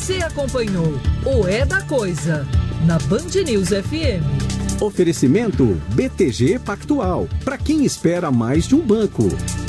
Você acompanhou o É da Coisa na Band News FM. Oferecimento BTG Pactual. Para quem espera mais de um banco.